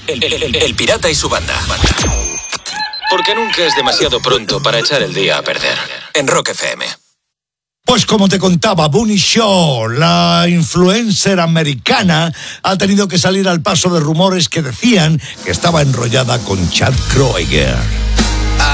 El pirata y su banda. Porque nunca es demasiado pronto para echar el día a perder. En Rock FM. Pues como te contaba, Bunny Shaw, la influencer americana, ha tenido que salir al paso de rumores que decían que estaba enrollada con Chad Kroeger.